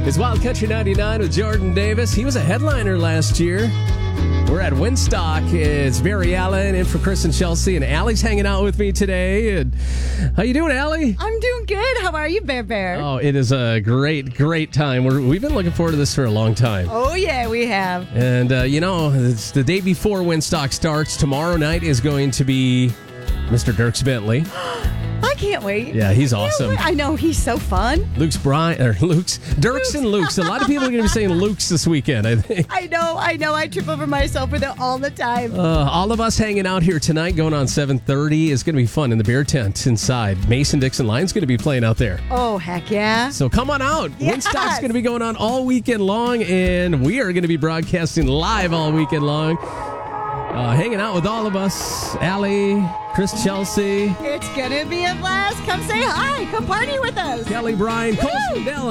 It's Wild Country 99 with Jordan Davis. He was a headliner last year. We're at Winstock. It's Barry Allen in for Chris and Chelsea, and Allie's hanging out with me today. And how you doing, Allie? I'm doing good. How are you, Bear? Oh, it is a great time. We've been looking forward to this for a long time. Oh, yeah, we have. And, it's the day before Winstock starts. Tomorrow night is going to be Mr. Dierks Bentley. I can't wait. Yeah, he's awesome. I know, he's so fun. Dierks and Luke's. A lot of people are going to be saying Luke's this weekend, I think. I know. I trip over myself with it all the time. All of us hanging out here tonight, going on 7:30. It's going to be fun in the beer tent inside. Mason-Dixon Lion's going to be playing out there. Oh, heck yeah. So come on out. Yes. Winstock's going to be going on all weekend long, and we are going to be broadcasting live all weekend long. Hanging out with all of us. Allie, Chris, Chelsea. It's going to be a blast. Come say hi. Come party with us. Kelly, Brian, Colson, Della.